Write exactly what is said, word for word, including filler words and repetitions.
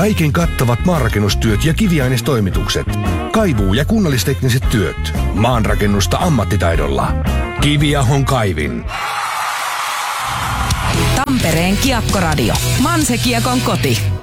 Kaiken kattavat maanrakennustyöt ja kiviainestoimitukset. Kaivuu- ja kunnallistekniset työt. Maanrakennusta ammattitaidolla. Kiviahon kaivin. Tampereen Kiekkoradio. Manse Kiekon koti.